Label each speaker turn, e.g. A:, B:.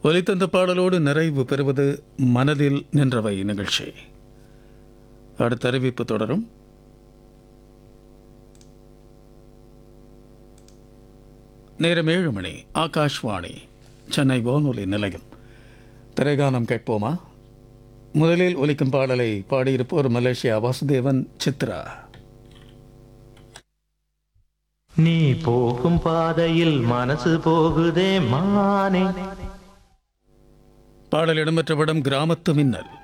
A: ஒலித்தந்த பாடலோடு நிறைவு பெறுவது மனதில் நின்றவை நிகழ்ச்சி. அடுத்த அறிவிப்பு தொடரும். நேரம் 7 மணி. ஆகாஷ்வாணி சென்னை வானொலி நிலையம். திரைகானம் கேட்போமா? முதலில் ஒலிக்கும் பாடலை பாடியிருப்போர் மலேசியா வாசுதேவன், சித்ரா.
B: நீ போகும் பாதையில் மனசு போகுதே மானே.
A: பாடல் இடம்பெற்ற படம் கிராமத்து மின்னல்.